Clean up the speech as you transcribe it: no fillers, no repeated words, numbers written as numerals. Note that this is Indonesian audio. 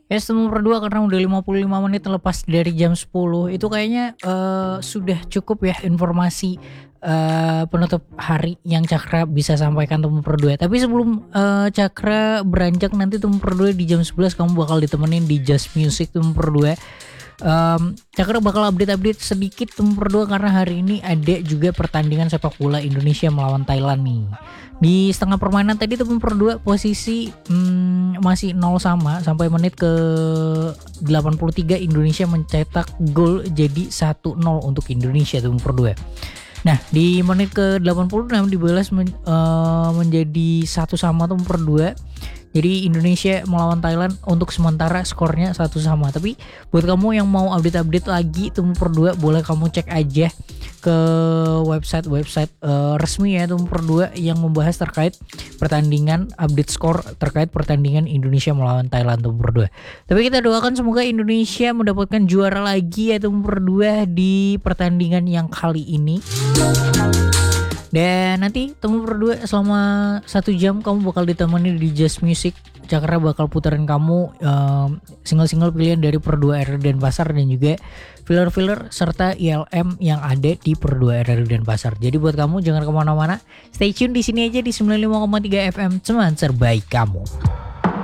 Ya nomor 2 karena udah 55 menit lepas dari jam 10. Itu kayaknya sudah cukup ya informasi penutup hari yang Cakra bisa sampaikan nomor 2. Tapi sebelum Cakra beranjak nanti nomor 2 di jam 11 kamu bakal ditemenin di Just Music nomor 2. Cakra bakal update sedikit nomor 2 karena hari ini ada juga pertandingan sepak bola Indonesia melawan Thailand nih. Di setengah permainan tadi nomor 2 posisi masih 0 sama sampai menit ke 83 Indonesia mencetak gol jadi 1-0 untuk Indonesia nomor 2. Nah, di menit ke 86 dibalas menjadi 1 sama nomor 2. Jadi Indonesia melawan Thailand untuk sementara skornya 1 sama. Tapi buat kamu yang mau update lagi nomor 2 boleh kamu cek aja ke website resmi ya nomor 2 yang membahas terkait pertandingan, update skor terkait pertandingan Indonesia melawan Thailand nomor 2. Tapi kita doakan semoga Indonesia mendapatkan juara lagi ya nomor 2 di pertandingan yang kali ini. Dan nanti nomor 2 selama 1 jam kamu bakal ditemani di Just Music. Cakra bakal putarin kamu single-single pilihan dari Per2 RRI Denpasar dan juga filler-filler serta ILM yang ada di Per2 RRI Denpasar. Jadi buat kamu jangan kemana-mana, stay tune di sini aja di 95,3 FM, teman terbaik kamu.